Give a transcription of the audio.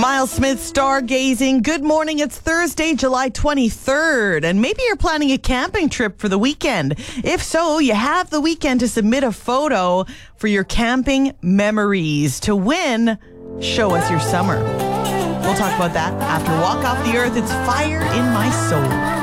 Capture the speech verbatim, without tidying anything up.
Miles Smith, stargazing. Good morning. It's Thursday, July twenty-third, and maybe you're planning a camping trip for the weekend. If so, you have the weekend to submit a photo for your camping memories. To win, show us your summer. We'll talk about that after Walk Off the Earth. It's Fire in My Soul.